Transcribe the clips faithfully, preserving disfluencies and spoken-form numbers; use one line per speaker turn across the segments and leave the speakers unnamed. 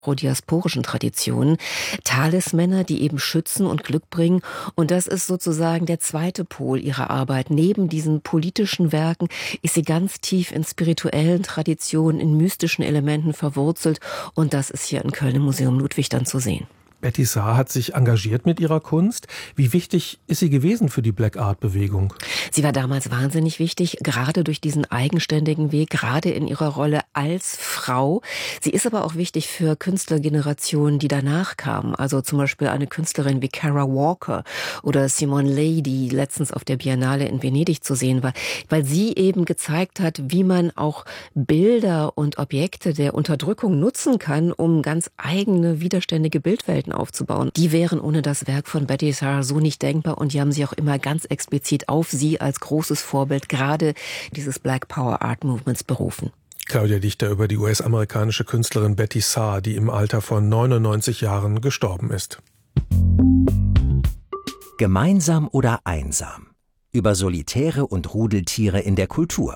diasporischen Traditionen, Talismänner, die eben schützen und Glück bringen. Und das ist sozusagen der zweite Pol ihrer Arbeit. Neben diesen politischen Werken ist sie ganz tief in spirituellen Traditionen, in mystischen Elementen verwurzelt. Und das ist hier in Köln im Museum Ludwig dann zu sehen.
Betty Saar hat sich engagiert mit ihrer Kunst. Wie wichtig ist sie gewesen für die Black Art Bewegung?
Sie war damals wahnsinnig wichtig, gerade durch diesen eigenständigen Weg, gerade in ihrer Rolle als Frau. Sie ist aber auch wichtig für Künstlergenerationen, die danach kamen. Also zum Beispiel eine Künstlerin wie Kara Walker oder Simone Leigh, die letztens auf der Biennale in Venedig zu sehen war, weil sie eben gezeigt hat, wie man auch Bilder und Objekte der Unterdrückung nutzen kann, um ganz eigene, widerständige Bildwelten aufzubauen. Die wären ohne das Werk von Betty Saar so nicht denkbar und die haben sich auch immer ganz explizit auf sie als großes Vorbild gerade dieses Black Power Art Movements berufen.
Claudia Dichter über die U S-amerikanische Künstlerin Betty Saar, die im Alter von neunundneunzig Jahren gestorben ist.
Gemeinsam oder einsam? Über Solitäre und Rudeltiere in der Kultur.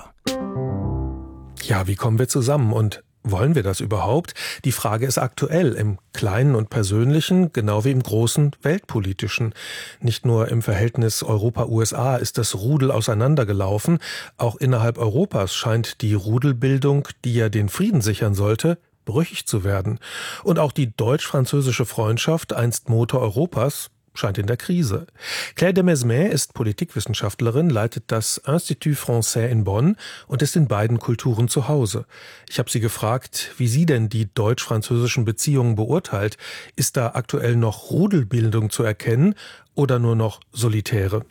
Ja, wie kommen wir zusammen und wollen wir das überhaupt? Die Frage ist aktuell im Kleinen und Persönlichen, genau wie im großen Weltpolitischen. Nicht nur im Verhältnis Europa-U S A ist das Rudel auseinandergelaufen, auch innerhalb Europas scheint die Rudelbildung, die ja den Frieden sichern sollte, brüchig zu werden. Und auch die deutsch-französische Freundschaft, einst Motor Europas, scheint in der Krise. Claire de Mesmer ist Politikwissenschaftlerin, leitet das Institut Français in Bonn und ist in beiden Kulturen zu Hause. Ich habe sie gefragt, wie sie denn die deutsch-französischen Beziehungen beurteilt. Ist da aktuell noch Rudelbildung zu erkennen oder nur noch Solitäre?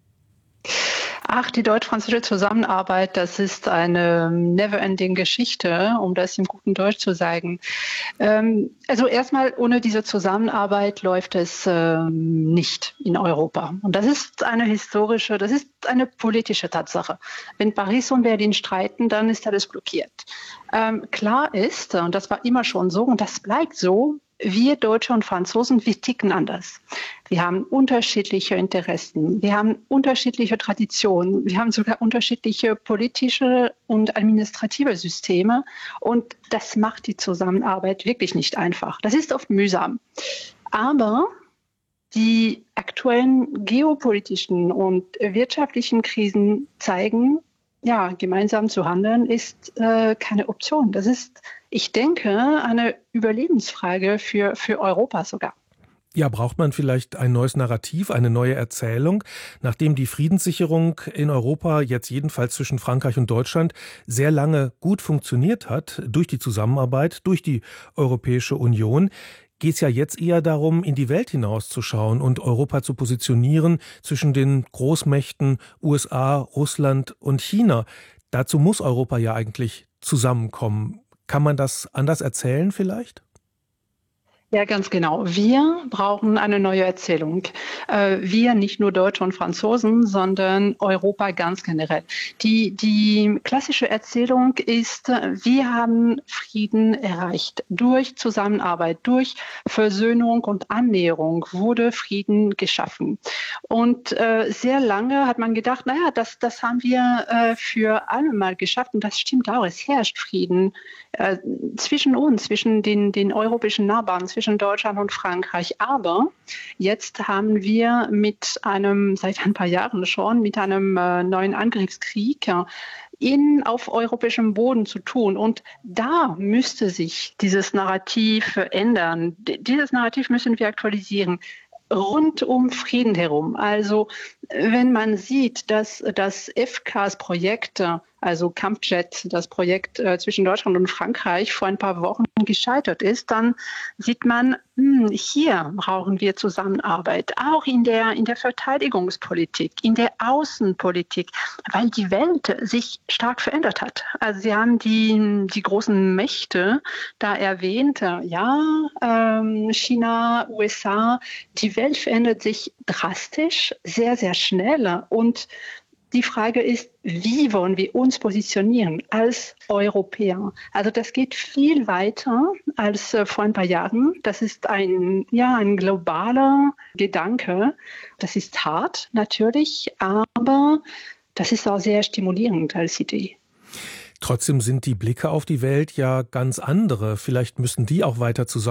Ach, die deutsch-französische Zusammenarbeit, das ist eine never-ending Geschichte, um das im guten Deutsch zu sagen. Ähm, also erstmal, ohne diese Zusammenarbeit läuft es ähm, nicht in Europa. Und das ist eine historische, das ist eine politische Tatsache. Wenn Paris und Berlin streiten, dann ist alles blockiert. Ähm, klar ist, und das war immer schon so, und das bleibt so, wir Deutsche und Franzosen, wir ticken anders. Wir haben unterschiedliche Interessen, wir haben unterschiedliche Traditionen, wir haben sogar unterschiedliche politische und administrative Systeme und das macht die Zusammenarbeit wirklich nicht einfach. Das ist oft mühsam. Aber die aktuellen geopolitischen und wirtschaftlichen Krisen zeigen, ja, gemeinsam zu handeln ist äh, keine Option. Das ist, ich denke, eine Überlebensfrage für, für Europa sogar.
Ja, braucht man vielleicht ein neues Narrativ, eine neue Erzählung, nachdem die Friedenssicherung in Europa jetzt jedenfalls zwischen Frankreich und Deutschland sehr lange gut funktioniert hat, durch die Zusammenarbeit, durch die Europäische Union, geht es ja jetzt eher darum, in die Welt hinauszuschauen und Europa zu positionieren zwischen den Großmächten U S A, Russland und China. Dazu muss Europa ja eigentlich zusammenkommen. Kann man das anders erzählen vielleicht?
Ja, ganz genau. Wir brauchen eine neue Erzählung. Wir, nicht nur Deutsche und Franzosen, sondern Europa ganz generell. Die, die klassische Erzählung ist, wir haben Frieden erreicht. Durch Zusammenarbeit, durch Versöhnung und Annäherung wurde Frieden geschaffen. Und äh, sehr lange hat man gedacht, naja, das, das haben wir äh, für alle mal geschafft. Und das stimmt auch, es herrscht Frieden äh, zwischen uns, zwischen den, den europäischen Nachbarn, zwischen Deutschland und Frankreich. Aber jetzt haben wir mit einem, seit ein paar Jahren schon, mit einem äh, neuen Angriffskrieg äh, in, auf europäischem Boden zu tun. Und da müsste sich dieses Narrativ ändern. D- dieses Narrativ müssen wir aktualisieren. Rund um Frieden herum. Also wenn man sieht, dass das F C A S-Projekt, also Kampfjet, das Projekt äh, zwischen Deutschland und Frankreich vor ein paar Wochen gescheitert ist, dann sieht man, hm, hier brauchen wir Zusammenarbeit, auch in der, in der Verteidigungspolitik, in der Außenpolitik, weil die Welt sich stark verändert hat. Also Sie haben die, die großen Mächte da erwähnt, ja, ähm, China, U S A, die Welt verändert sich drastisch, sehr, sehr schnell und die Frage ist, wie wollen wir uns positionieren als Europäer? Also das geht viel weiter als äh, vor ein paar Jahren. Das ist ein, ja, ein globaler Gedanke. Das ist hart natürlich, aber das ist auch sehr stimulierend als Idee.
Trotzdem sind die Blicke auf die Welt ja ganz andere. Vielleicht müssen die auch weiter zusammen